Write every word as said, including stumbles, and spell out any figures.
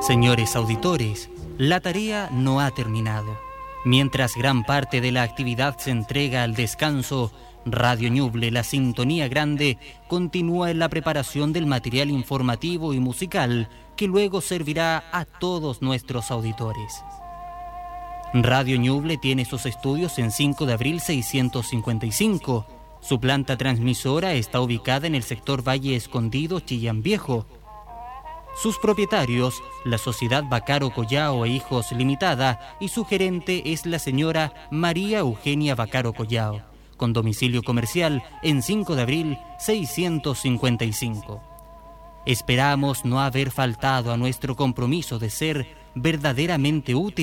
Señores auditores, la tarea no ha terminado. Mientras gran parte de la actividad se entrega al descanso, Radio Ñuble, la sintonía grande, continúa en la preparación del material informativo y musical que luego servirá a todos nuestros auditores. Radio Ñuble tiene sus estudios en cinco de abril seiscientos cincuenta y cinco. Su planta transmisora está ubicada en el sector Valle Escondido, Chillán Viejo. Sus propietarios, la Sociedad Vaccaro Collao e Hijos Limitada, y su gerente es la señora María Eugenia Vaccaro Collao, con domicilio comercial en cinco de abril seiscientos cincuenta y cinco. Esperamos no haber faltado a nuestro compromiso de ser verdaderamente útiles